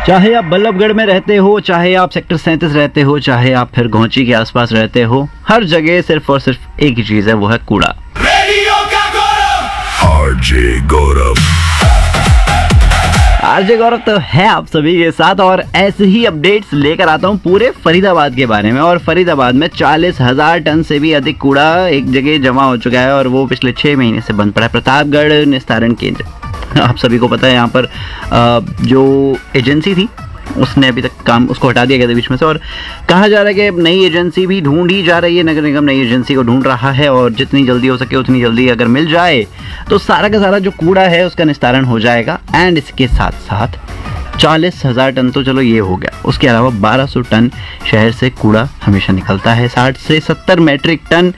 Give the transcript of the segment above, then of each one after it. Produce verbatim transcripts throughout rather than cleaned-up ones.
चाहे आप बल्लभगढ़ में रहते हो, चाहे आप सेक्टर सैंतीस रहते हो, चाहे आप फिर घोंची के आसपास रहते हो, हर जगह सिर्फ और सिर्फ एक ही चीज है, वो है कूड़ा। रेडियो का गौरव आरजे गौरव आरजे गौरव तो है आप सभी के साथ, और ऐसे ही अपडेट्स लेकर आता हूँ पूरे फरीदाबाद के बारे में। और फरीदाबाद में चालीस हजार टन से भी अधिक कूड़ा एक जगह जमा हो चुका है और वो पिछले छह महीने से बंद पड़ा है। प्रतापगढ़ निस्तारण केंद्र, आप सभी को पता है, यहाँ पर जो एजेंसी थी उसने अभी तक काम उसको हटा दिया गया था बीच में से, और कहा जा रहा है कि नई एजेंसी भी ढूंढी जा रही है। नगर निगम नई एजेंसी को ढूंढ रहा है और जितनी जल्दी हो सके उतनी जल्दी अगर मिल जाए तो सारा का सारा जो कूड़ा है उसका निस्तारण हो जाएगा। एंड इसके साथ साथ चालीस हजार टन तो चलो ये हो गया, उसके अलावा बारह सौ टन शहर से कूड़ा हमेशा निकलता है। साठ से सत्तर मैट्रिक टन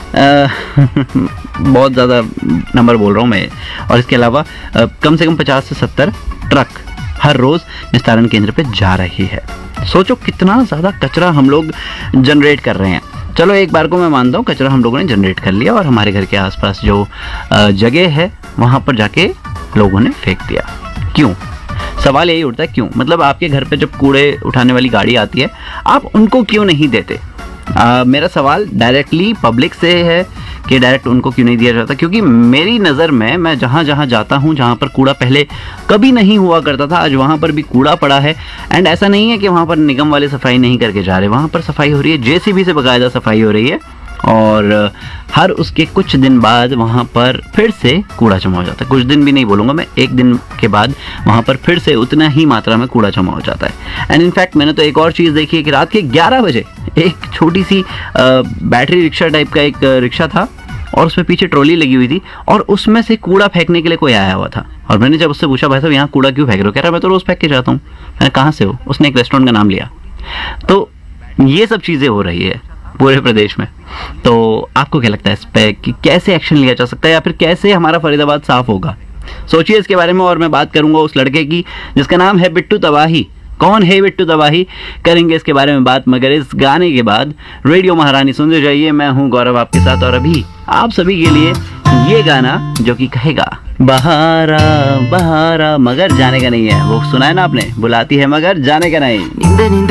बहुत ज़्यादा नंबर बोल रहा हूँ मैं। और इसके अलावा आ, कम से कम पचास से सत्तर ट्रक हर रोज़ निस्तारण केंद्र पे जा रही है। सोचो कितना ज़्यादा कचरा हम लोग जनरेट कर रहे हैं। चलो एक बार को मैं मानता हूँ कचरा हम लोगों ने जनरेट कर लिया और हमारे घर के आसपास जो जगह है वहाँ पर जाके लोगों ने फेंक दिया। क्यों? सवाल यही उठता है क्यों। मतलब आपके घर पे जब कूड़े उठाने वाली गाड़ी आती है आप उनको क्यों नहीं देते? आ, मेरा सवाल डायरेक्टली पब्लिक से है कि डायरेक्ट उनको क्यों नहीं दिया जाता, क्योंकि मेरी नज़र में मैं जहाँ जहाँ जाता हूँ जहाँ पर कूड़ा पहले कभी नहीं हुआ करता था, आज वहाँ पर भी कूड़ा पड़ा है। एंड ऐसा नहीं है कि वहाँ पर निगम वाले सफाई नहीं करके जा रहे, वहाँ पर सफाई हो रही है, जेसीबी से बाकायदा सफाई हो रही है और हर उसके कुछ दिन बाद वहाँ पर फिर से कूड़ा जमा हो जाता है। कुछ दिन भी नहीं बोलूँगा मैं, एक दिन के बाद वहाँ पर फिर से उतना ही मात्रा में कूड़ा जमा हो जाता है। एंड इनफैक्ट मैंने तो एक और चीज़ देखी है कि रात के ग्यारह बजे एक छोटी सी बैटरी रिक्शा टाइप का एक रिक्शा था और उसमें पीछे ट्रॉली लगी हुई थी और उसमें से कूड़ा फेंकने के लिए कोई आया हुआ था। और मैंने जब उससे पूछा भाई साहब यहाँ कूड़ा क्यों फेंक रहे हो? कह रहा मैं तो रोज़ फेंक के जाता हूँ। मैंने कहाँ से हो? उसने एक रेस्टोरेंट का नाम लिया। तो ये सब चीज़ें हो रही है पूरे प्रदेश में। तो आपको क्या लगता है इस पर कि कैसे एक्शन लिया जा सकता है या फिर कैसे हमारा फरीदाबाद साफ होगा? सोचिए इसके बारे में। और मैं बात करूंगा उस लड़के की जिसका नाम है बिट्टू तबाही। कौन है बिट्टू तबाही? करेंगे इसके बारे में बात, मगर इस गाने के बाद। रेडियो महारानी सुनते जाइए, मैं हूं गौरव आपके साथ और अभी आप सभी के लिए ये गाना जो कि कहेगा बहारा बहारा मगर जाने का नहीं है। वो सुना है ना आपने, बुलाती है मगर जाने का नहीं। नींद नींद